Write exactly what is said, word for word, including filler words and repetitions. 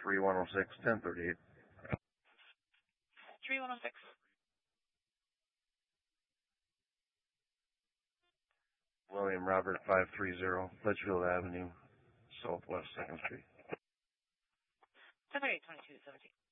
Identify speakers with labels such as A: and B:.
A: three one zero six, ten thirty-eight.
B: three one zero six.
A: William Robert, five thirty, Litchfield Avenue, Southwest second Street.
B: ten thirty-eight, twenty-two seventeen.